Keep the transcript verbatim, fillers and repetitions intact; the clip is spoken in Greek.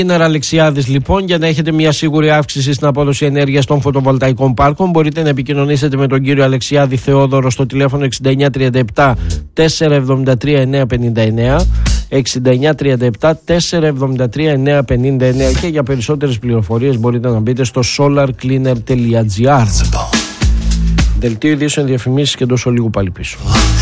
Είναι Αλεξιάδης λοιπόν. Για να έχετε μια σίγουρη αύξηση στην απόδοση ενέργειας των φωτοβολταϊκών πάρκων, μπορείτε να επικοινωνήσετε με τον κύριο Αλεξιάδη Θεόδωρο στο τηλέφωνο εξήντα εννιά τριάντα επτά τετρακόσια εβδομήντα τρία εννιακόσια πενήντα εννέα, εξήντα εννιά τριάντα επτά τετρακόσια εβδομήντα τρία εννιακόσια πενήντα εννέα, και για περισσότερες πληροφορίες μπορείτε να μπείτε στο solar cleaner τελεία gr. Δελτίο ειδήσεων, διαφημίσεις και τόσο λίγο πάλι πίσω.